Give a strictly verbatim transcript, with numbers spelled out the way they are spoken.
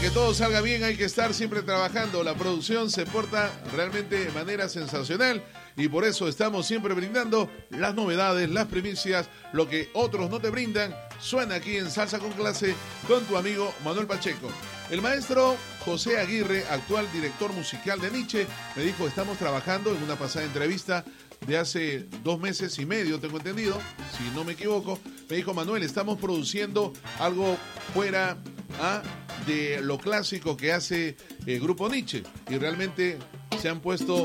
Que todo salga bien, hay que estar siempre trabajando. La producción se porta realmente de manera sensacional y por eso estamos siempre brindando las novedades, las primicias, lo que otros no te brindan. Suena aquí en Salsa con Clase con tu amigo Manuel Pacheco. El maestro José Aguirre, actual director musical de Nietzsche, me dijo, estamos trabajando en una pasada entrevista de hace dos meses y medio, tengo entendido, si no me equivoco. Me dijo, Manuel, estamos produciendo algo fuera ¿ah? de lo clásico que hace el grupo Nietzsche y realmente se han puesto